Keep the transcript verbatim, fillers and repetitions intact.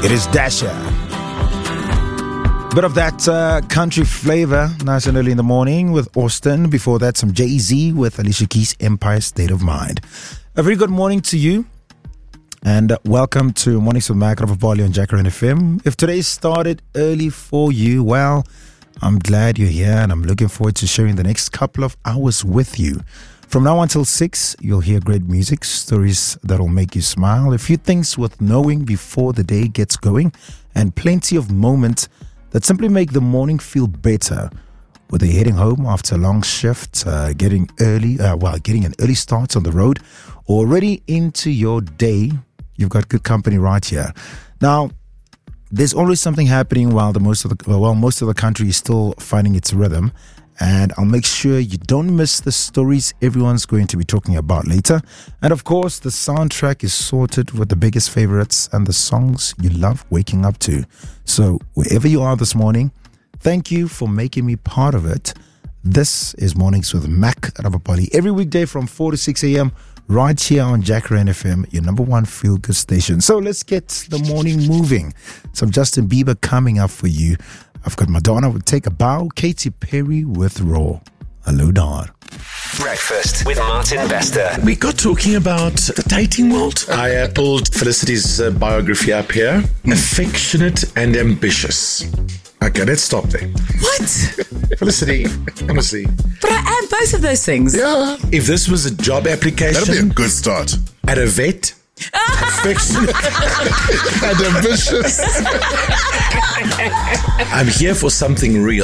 It is Dasher. Bit of that uh, country flavor, nice and early in the morning with Austin. Before that, some Jay-Z with Alicia Keys' Empire State of Mind. A very good morning to you. And uh, welcome to Mornings with Mac Ravapali on Jacaranda F M. If today started early for you, well, I'm glad you're here and I'm looking forward to sharing the next couple of hours with you. From now until six, you'll hear great music, stories that'll make you smile, a few things worth knowing before the day gets going, and plenty of moments that simply make the morning feel better. Whether you're heading home after a long shift, uh, getting early, uh, well, getting an early start on the road, or already into your day, you've got good company right here. Now, there's always something happening while the most of the well, most of the country is still finding its rhythm. And I'll make sure you don't miss the stories everyone's going to be talking about later. And of course, the soundtrack is sorted with the biggest favorites and the songs you love waking up to. So wherever you are this morning, thank you for making me part of it. This is Mornings with Mac Ravapali. Every weekday from four to six a.m. right here on Jacaranda F M, your number one feel-good station. So let's get the morning moving. Some Justin Bieber coming up for you. I've got Madonna with Take a Bow, Katy Perry with Raw. Hello, Dar. Breakfast with Martin Bester. We got talking about the dating world. I uh, pulled Felicity's uh, biography up here. Mm. Affectionate and ambitious. Okay, let's stop there. What? Felicity, honestly. But I am both of those things. Yeah. If this was a job application. That'd be a good start. At a vet. Affectionate and ambitious. I'm here for something real.